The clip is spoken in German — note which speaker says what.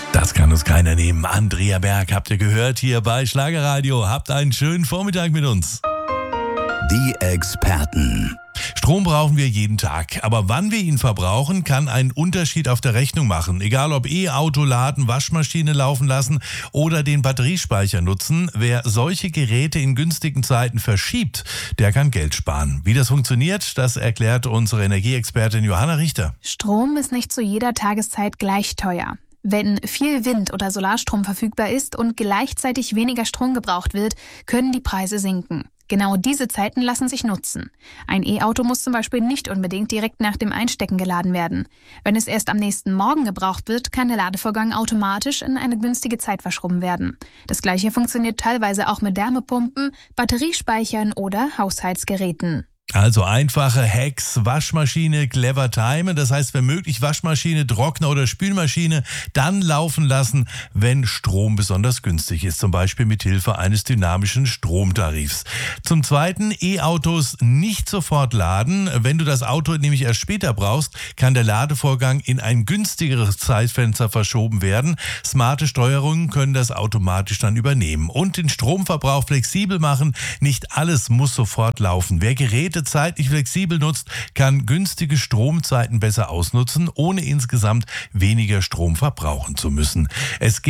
Speaker 1: Das kann uns keiner nehmen. Andrea Berg habt ihr gehört hier bei Schlagerradio. Habt einen schönen Vormittag mit uns.
Speaker 2: Die Experten.
Speaker 1: Strom brauchen wir jeden Tag, aber wann wir ihn verbrauchen, kann einen Unterschied auf der Rechnung machen. Egal ob E-Auto laden, Waschmaschine laufen lassen oder den Batteriespeicher nutzen, wer solche Geräte in günstigen Zeiten verschiebt, der kann Geld sparen. Wie das funktioniert, das erklärt unsere Energieexpertin Johanna Richter.
Speaker 3: Strom ist nicht zu jeder Tageszeit gleich teuer. Wenn viel Wind- oder Solarstrom verfügbar ist und gleichzeitig weniger Strom gebraucht wird, können die Preise sinken. Genau diese Zeiten lassen sich nutzen. Ein E-Auto muss zum Beispiel nicht unbedingt direkt nach dem Einstecken geladen werden. Wenn es erst am nächsten Morgen gebraucht wird, kann der Ladevorgang automatisch in eine günstige Zeit verschoben werden. Das Gleiche funktioniert teilweise auch mit Wärmepumpen, Batteriespeichern oder Haushaltsgeräten.
Speaker 1: Also einfache Hacks, Waschmaschine clever timen, das heißt, wenn möglich Waschmaschine, Trockner oder Spülmaschine dann laufen lassen, wenn Strom besonders günstig ist, zum Beispiel mit Hilfe eines dynamischen Stromtarifs. Zum Zweiten, E-Autos nicht sofort laden. Wenn du das Auto nämlich erst später brauchst, kann der Ladevorgang in ein günstigeres Zeitfenster verschoben werden. Smarte Steuerungen können das automatisch dann übernehmen und den Stromverbrauch flexibel machen. Nicht alles muss sofort laufen. Wer Geräte zeitlich flexibel nutzt, kann günstige Stromzeiten besser ausnutzen, ohne insgesamt weniger Strom verbrauchen zu müssen. Es